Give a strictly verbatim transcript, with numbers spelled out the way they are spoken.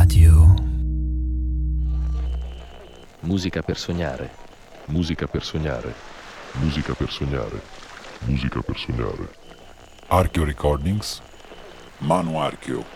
Radio. Musica per sognare. Musica per sognare. Musica per sognare. Musica per sognare. Archeo Recordings. Manu Archeo.